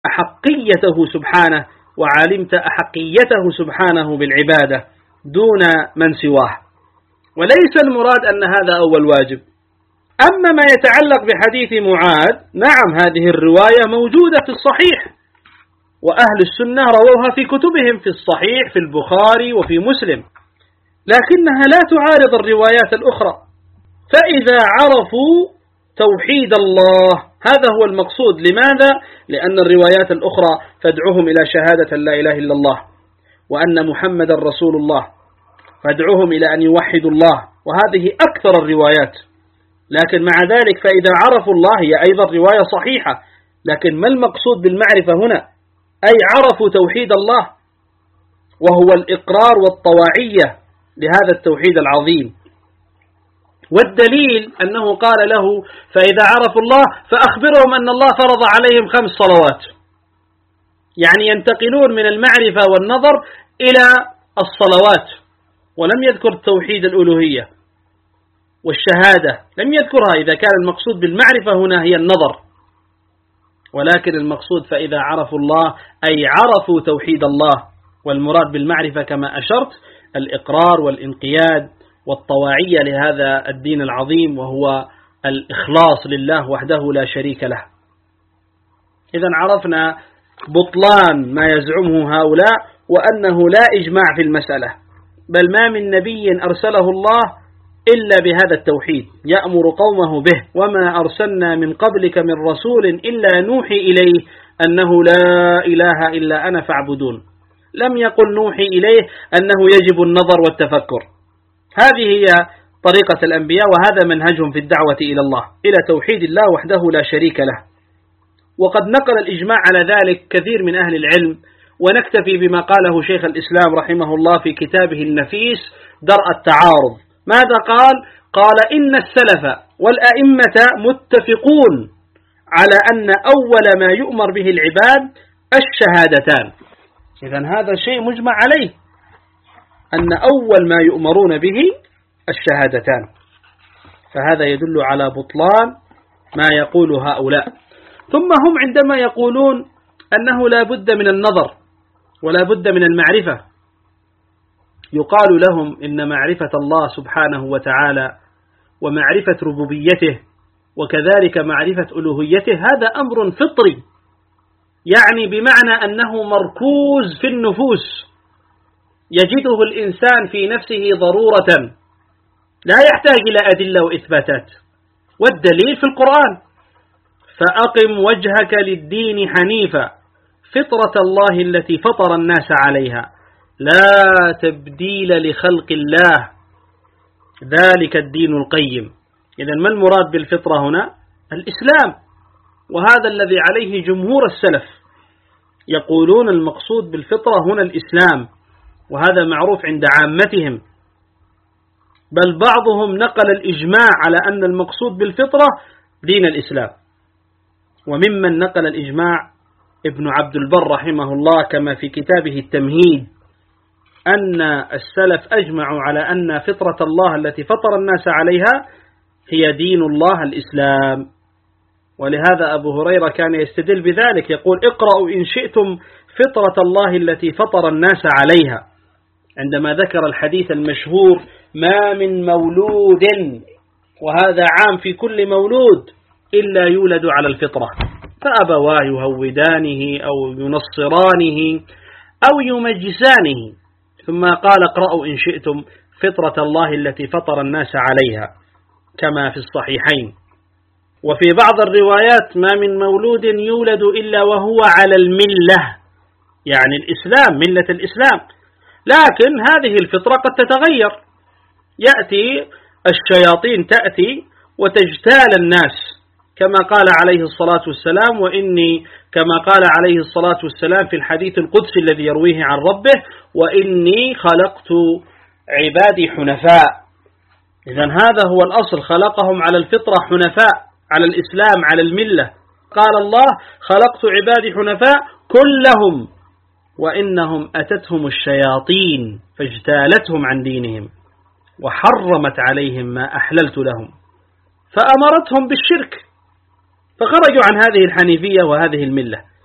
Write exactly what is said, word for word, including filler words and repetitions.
أحقيته سبحانه وعلمت أحقيته سبحانه بالعبادة دون من سواه. وليس المراد أن هذا أول واجب. أما ما يتعلق بحديث معاذ، نعم هذه الرواية موجودة في الصحيح، وأهل السنة رووها في كتبهم في الصحيح في البخاري وفي مسلم، لكنها لا تعارض الروايات الأخرى. فإذا عرفوا توحيد الله، هذا هو المقصود. لماذا؟ لأن الروايات الأخرى تدعوهم إلى شهادة لا إله إلا الله وأن محمد رسول الله، فادعوهم إلى أن يوحدوا الله، وهذه أكثر الروايات. لكن مع ذلك فإذا عرفوا الله هي أيضا رواية صحيحة، لكن ما المقصود بالمعرفة هنا؟ أي عرفوا توحيد الله، وهو الإقرار والطواعية لهذا التوحيد العظيم. والدليل أنه قال له فإذا عرفوا الله فأخبرهم أن الله فرض عليهم خمس صلوات، يعني ينتقلون من المعرفة والنظر إلى الصلوات، ولم يذكر توحيد الألوهية والشهادة، لم يذكرها. إذا كان المقصود بالمعرفة هنا هي النظر، ولكن المقصود فإذا عرفوا الله أي عرفوا توحيد الله، والمراد بالمعرفة كما أشرت الإقرار والإنقياد والطواعية لهذا الدين العظيم، وهو الإخلاص لله وحده لا شريك له. إذن عرفنا بطلان ما يزعمه هؤلاء، وأنه لا إجماع في المسألة، بل ما من نبي أرسله الله إلا بهذا التوحيد يأمر قومه به، وما أرسلنا من قبلك من رسول إلا نوحي إليه أنه لا إله إلا أنا فاعبدون. لم يقل نوحي إليه أنه يجب النظر والتفكر. هذه هي طريقة الأنبياء، وهذا منهجهم في الدعوة إلى الله، إلى توحيد الله وحده لا شريك له. وقد نقل الإجماع على ذلك كثير من أهل العلم، ونكتفي بما قاله شيخ الإسلام رحمه الله في كتابه النفيس درء التعارض. ماذا قال؟ قال إن السلف والأئمة متفقون على أن أول ما يؤمر به العباد الشهادتان. إذن هذا شيء مجمع عليه، أن أول ما يؤمرون به الشهادتان، فهذا يدل على بطلان ما يقول هؤلاء. ثم هم عندما يقولون أنه لا بد من النظر ولا بد من المعرفة، يقال لهم إن معرفة الله سبحانه وتعالى ومعرفة ربوبيته وكذلك معرفة ألوهيته هذا أمر فطري، يعني بمعنى أنه مركوز في النفوس، يجده الإنسان في نفسه ضرورة، لا يحتاج إلى أدلة وإثباتات. والدليل في القرآن: فأقم وجهك للدين حنيفا فطرة الله التي فطر الناس عليها لا تبديل لخلق الله ذلك الدين القيم. إذن ما المراد بالفطرة هنا؟ الإسلام، وهذا الذي عليه جمهور السلف، يقولون المقصود بالفطرة هنا الإسلام، وهذا معروف عند عامتهم، بل بعضهم نقل الإجماع على أن المقصود بالفطرة دين الإسلام. وممن نقل الإجماع ابن عبد البر رحمه الله كما في كتابه التمهيد أن السلف أجمعوا على أن فطرة الله التي فطر الناس عليها هي دين الله الإسلام. ولهذا أبو هريرة كان يستدل بذلك، يقول اقرأوا إن شئتم فطرة الله التي فطر الناس عليها، عندما ذكر الحديث المشهور ما من مولود، وهذا عام في كل مولود، إلا يولد على الفطرة، فأبواه يهودانه أو ينصرانه أو يمجسانه، ثم قال اقرأوا إن شئتم فطرة الله التي فطر الناس عليها كما في الصحيحين. وفي بعض الروايات ما من مولود يولد إلا وهو على الملة، يعني الإسلام، ملة الإسلام. لكن هذه الفطرة قد تتغير، يأتي الشياطين تأتي وتجتال الناس، كما قال عليه الصلاة والسلام وإني كما قال عليه الصلاة والسلام في الحديث القدسي الذي يرويه عن ربه وإني خلقت عبادي حنفاء. إذن هذا هو الأصل، خلقهم على الفطرة حنفاء، على الإسلام، على الملة. قال الله خلقت عبادي حنفاء كلهم وإنهم أتتهم الشياطين فاجتالتهم عن دينهم وحرمت عليهم ما أحللت لهم فأمرتهم بالشرك، فخرجوا عن هذه الحنيفية وهذه الملة.